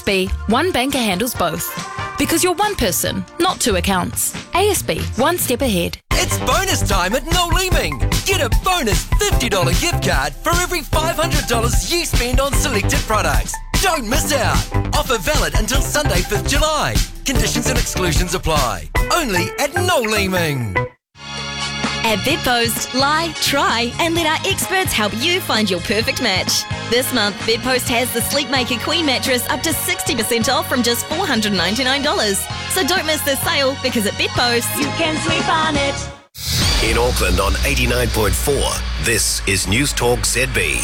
ASB, one banker handles both. Because you're one person, not two accounts. ASB, one step ahead. It's bonus time at Noel Leeming. Get a bonus $50 gift card for every $500 you spend on selected products. Don't miss out. Offer valid until Sunday, 5th July. Conditions and exclusions apply. Only at Noel Leeming. At Bedpost, lie, try, and let our experts help you find your perfect match. This month, Bedpost has the Sleepmaker Queen mattress up to 60% off from just $499. So don't miss this sale, because at Bedpost, you can sleep on it. In Auckland on 89.4, this is News Talk ZB.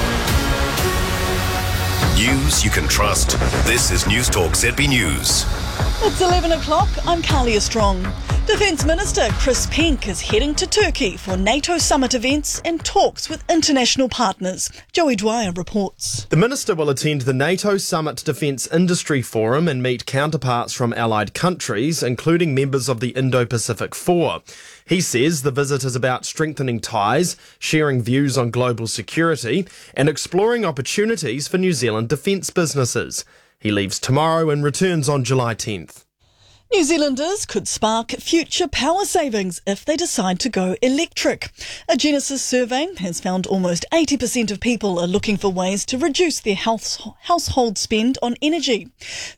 News you can trust. This is News Talk ZB News. It's 11 o'clock. I'm Carlia Strong. Defence Minister Chris Penk is heading to Turkey for NATO summit events and talks with international partners. Joey Dwyer reports. The Minister will attend the NATO Summit Defence Industry Forum and meet counterparts from allied countries, including members of the Indo-Pacific Four. He says the visit is about strengthening ties, sharing views on global security, and exploring opportunities for New Zealand defence businesses. He leaves tomorrow and returns on July 10th. New Zealanders could spark future power savings if they decide to go electric. A Genesis survey has found almost 80% of people are looking for ways to reduce their household spend on energy.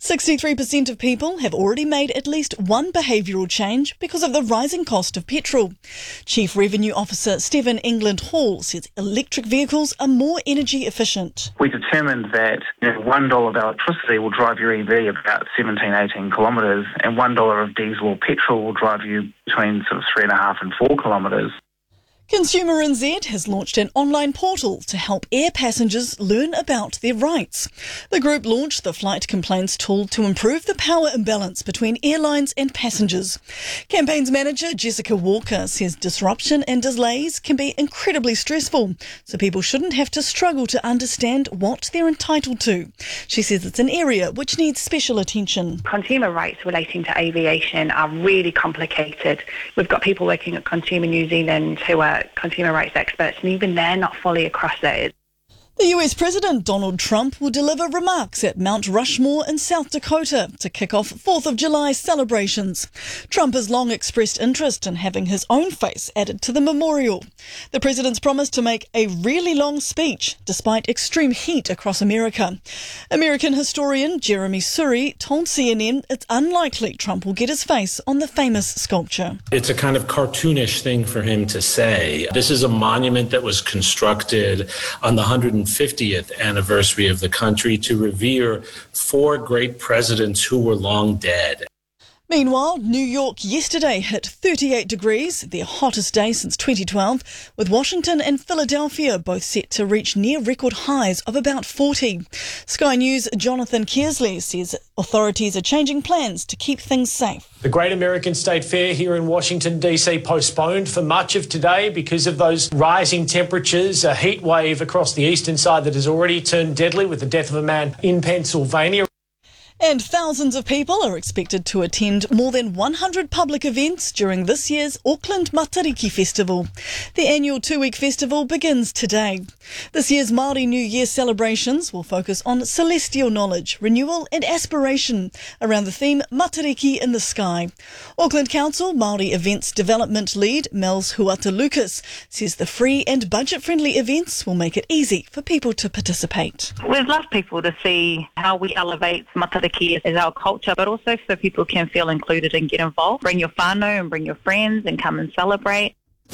63% of people have already made at least one behavioural change because of the rising cost of petrol. Chief Revenue Officer Stephen England Hall says electric vehicles are more energy efficient. We determined that $1 of electricity will drive your EV about 18 kilometres, and $1 of diesel or petrol will drive you between sort of 3.5 and 4 kilometres. Consumer NZ has launched an online portal to help air passengers learn about their rights. The group launched the flight complaints tool to improve the power imbalance between airlines and passengers. Campaigns manager Jessica Walker says disruption and delays can be incredibly stressful, so people shouldn't have to struggle to understand what they're entitled to. She says it's an area which needs special attention. Consumer rights relating to aviation are really complicated. We've got people working at Consumer New Zealand who are consumer rights experts, and even they're not fully across it. The US President Donald Trump will deliver remarks at Mount Rushmore in South Dakota to kick off 4th of July celebrations. Trump has long expressed interest in having his own face added to the memorial. The president's promised to make a really long speech despite extreme heat across America. American historian Jeremy Surrey told CNN it's unlikely Trump will get his face on the famous sculpture. It's a kind of cartoonish thing for him to say. This is a monument that was constructed on the 150th anniversary of the country to revere 4 great presidents who were long dead. Meanwhile, New York yesterday hit 38 degrees, their hottest day since 2012, with Washington and Philadelphia both set to reach near record highs of about 40. Sky News' Jonathan Kearsley says authorities are changing plans to keep things safe. The Great American State Fair here in Washington, D.C. postponed for much of today because of those rising temperatures, a heat wave across the eastern side that has already turned deadly with the death of a man in Pennsylvania. And thousands of people are expected to attend more than 100 public events during this year's Auckland Matariki Festival. The annual 2-week festival begins today. This year's Māori New Year celebrations will focus on celestial knowledge, renewal and aspiration around the theme Matariki in the Sky. Auckland Council Māori Events Development Lead Mels Huata Lucas says the free and budget-friendly events will make it easy for people to participate. We'd love people to see how we elevate Matariki as our culture, but also so people can feel included and get involved. Bring your whānau and bring your friends and come and celebrate.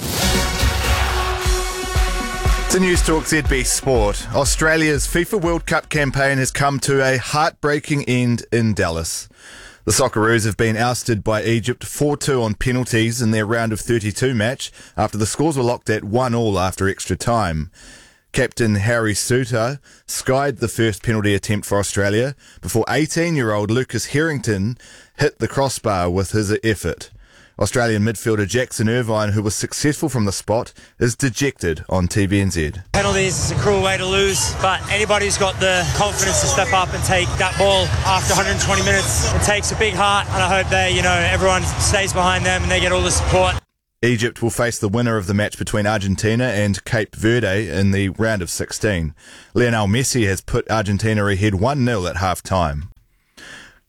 To News Talk ZB Sport, Australia's FIFA World Cup campaign has come to a heartbreaking end in Dallas. The Socceroos have been ousted by Egypt 4-2 on penalties in their round of 32 match after the scores were locked at 1-1 after extra time. Captain Harry Suter skied the first penalty attempt for Australia before 18-year-old Lucas Harrington hit the crossbar with his effort. Australian midfielder Jackson Irvine, who was successful from the spot, is dejected on TVNZ. Penalties is a cruel way to lose, but anybody who's got the confidence to step up and take that ball after 120 minutes, it takes a big heart, and I hope they, everyone stays behind them and they get all the support. Egypt will face the winner of the match between Argentina and Cape Verde in the round of 16. Lionel Messi has put Argentina ahead 1-0 at half-time.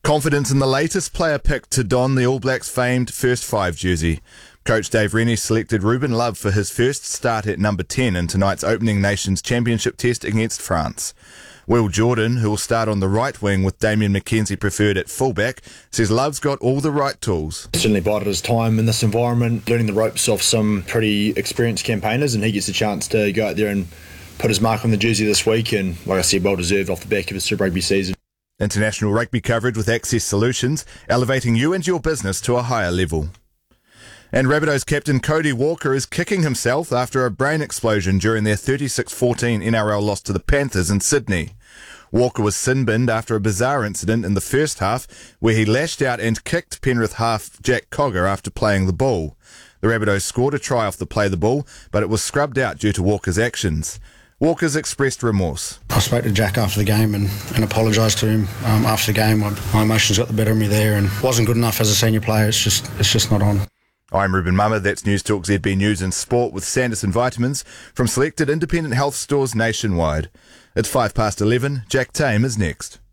Confidence in the latest player picked to don the All Blacks' famed first 5 jersey. Coach Dave Rennie selected Ruben Love for his first start at number 10 in tonight's opening Nations Championship test against France. Will Jordan, who will start on the right wing with Damien McKenzie preferred at fullback, says Love's got all the right tools. Certainly bided his time in this environment, learning the ropes off some pretty experienced campaigners, and he gets a chance to go out there and put his mark on the jersey this week, and like I said, well deserved off the back of his Super Rugby season. International rugby coverage with Access Solutions, elevating you and your business to a higher level. And Rabbitohs captain Cody Walker is kicking himself after a brain explosion during their 36-14 NRL loss to the Panthers in Sydney. Walker was sin-binned after a bizarre incident in the first half where he lashed out and kicked Penrith half Jack Cogger after playing the ball. The Rabbitohs scored a try off the play the ball, but it was scrubbed out due to Walker's actions. Walker's expressed remorse. I spoke to Jack after the game and apologised to him after the game. My emotions got the better of me there and wasn't good enough as a senior player. It's just not on. I'm Ruben Mummer. That's News Talk ZB News and Sport with Sanderson Vitamins from selected independent health stores nationwide. It's 11:05. Jack Tame is next.